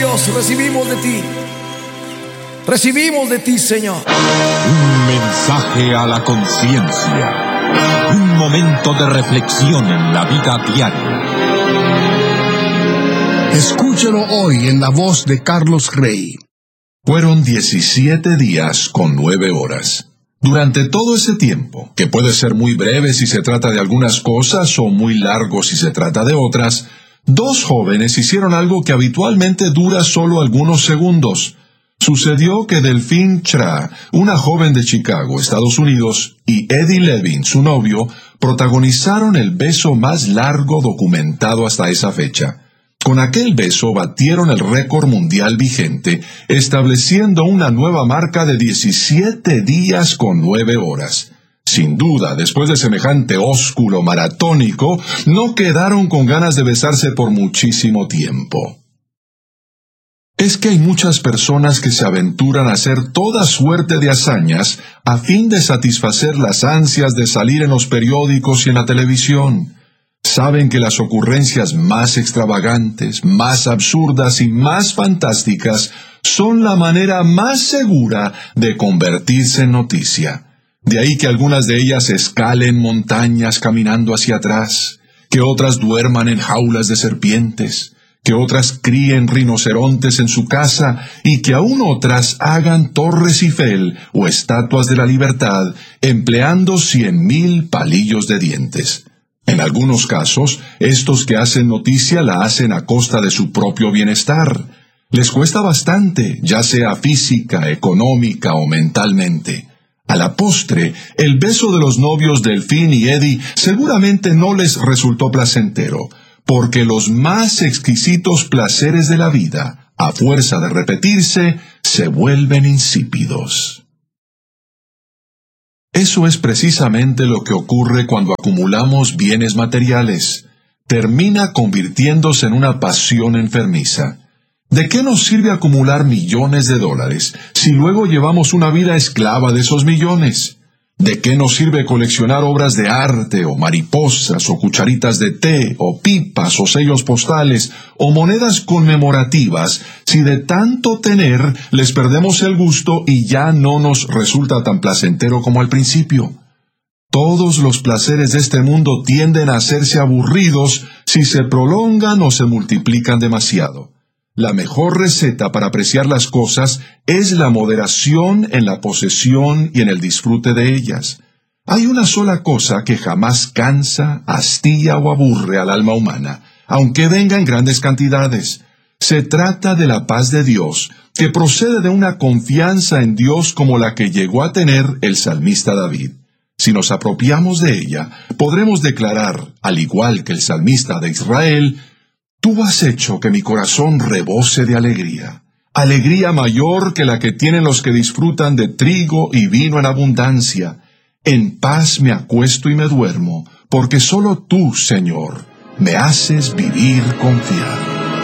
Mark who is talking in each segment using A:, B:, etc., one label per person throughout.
A: Dios, recibimos de ti. Recibimos de ti, Señor.
B: Un mensaje a la conciencia. Un momento de reflexión en la vida diaria.
C: Escúchelo hoy en la voz de Carlos Rey.
D: Fueron 17 días con 9 horas. Durante todo ese tiempo, que puede ser muy breve si se trata de algunas cosas o muy largo si se trata de otras, 2 jóvenes hicieron algo que habitualmente dura solo algunos segundos. Sucedió que Delphine Tra, una joven de Chicago, Estados Unidos, y Eddie Levin, su novio, protagonizaron el beso más largo documentado hasta esa fecha. Con aquel beso batieron el récord mundial vigente, estableciendo una nueva marca de 17 días con 9 horas. Sin duda, después de semejante ósculo maratónico, no quedaron con ganas de besarse por muchísimo tiempo. Es que hay muchas personas que se aventuran a hacer toda suerte de hazañas a fin de satisfacer las ansias de salir en los periódicos y en la televisión. Saben que las ocurrencias más extravagantes, más absurdas y más fantásticas son la manera más segura de convertirse en noticia. De ahí que algunas de ellas escalen montañas caminando hacia atrás, que otras duerman en jaulas de serpientes, que otras críen rinocerontes en su casa y que aún otras hagan torres Eiffel o estatuas de la libertad empleando 100,000 palillos de dientes. En algunos casos, estos que hacen noticia la hacen a costa de su propio bienestar. Les cuesta bastante, ya sea física, económica o mentalmente. A la postre, el beso de los novios Delphine y Eddie seguramente no les resultó placentero, porque los más exquisitos placeres de la vida, a fuerza de repetirse, se vuelven insípidos. Eso es precisamente lo que ocurre cuando acumulamos bienes materiales. Termina convirtiéndose en una pasión enfermiza. ¿De qué nos sirve acumular millones de dólares si luego llevamos una vida esclava de esos millones? ¿De qué nos sirve coleccionar obras de arte, o mariposas, o cucharitas de té, o pipas, o sellos postales, o monedas conmemorativas, si de tanto tener les perdemos el gusto y ya no nos resulta tan placentero como al principio? Todos los placeres de este mundo tienden a hacerse aburridos si se prolongan o se multiplican demasiado. La mejor receta para apreciar las cosas es la moderación en la posesión y en el disfrute de ellas. Hay una sola cosa que jamás cansa, hastía o aburre al alma humana, aunque venga en grandes cantidades. Se trata de la paz de Dios, que procede de una confianza en Dios como la que llegó a tener el salmista David. Si nos apropiamos de ella, podremos declarar, al igual que el salmista de Israel: Tú has hecho que mi corazón rebose de alegría, alegría mayor que la que tienen los que disfrutan de trigo y vino en abundancia. En paz me acuesto y me duermo, porque solo tú, Señor, me haces vivir confiado.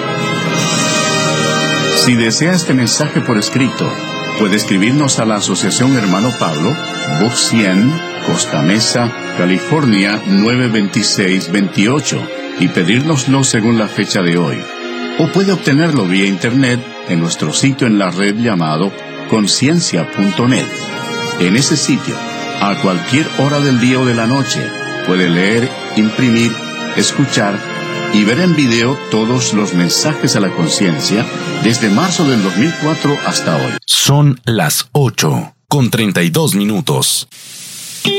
E: Si desea este mensaje por escrito, puede escribirnos a la Asociación Hermano Pablo, Box 100, Costa Mesa, California 92628, y pedírnoslo según la fecha de hoy. O puede obtenerlo vía internet en nuestro sitio en la red llamado conciencia.net. En ese sitio, a cualquier hora del día o de la noche, puede leer, imprimir, escuchar y ver en video todos los mensajes a la conciencia desde marzo del 2004 hasta hoy.
B: Son las 8:32.